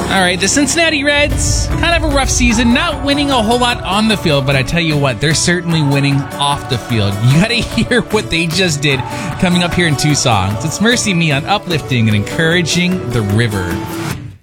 All right, the Cincinnati Reds, kind of a rough season, not winning a whole lot on the field, but I tell you what, they're certainly winning off the field. You got to hear what they just did coming up here in 2 songs. It's Mercy Me on Uplifting and Encouraging the River.